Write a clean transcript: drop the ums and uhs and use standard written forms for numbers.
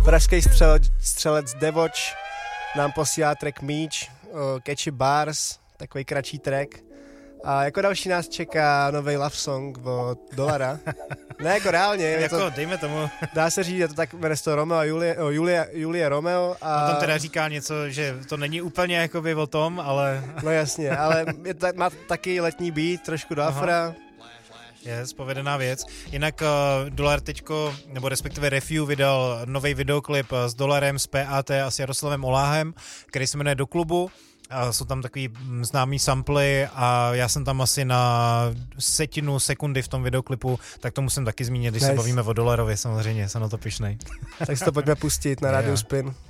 pražský střelec Devoč nám posílá track Míč, Catchy Bars, takový kratší track. A jako další nás čeká nový love song od Dolara. Ne, jako reálně. Jako, dejme tomu. Dá se říct, je to tak, jmenuje se to Romeo a Julie Romeo. A On tam teda říká něco, že to není úplně jakoby o tom, ale... No jasně, ale má taky letní beat, trošku do afra. Yes, povedená věc. Jinak Dolar teďko, nebo respektive Refiu vydal nový videoklip s Dolarem, s PAT a s Jaroslavem Oláhem, který se jmenuje Do klubu. A jsou tam takový známý samply a já jsem tam asi na setinu sekundy v tom videoklipu, tak to musím taky zmínit, když se bavíme o Dolarovi, samozřejmě, jsem na to pyšnej. Tak si to pojďme pustit na Radio Spin.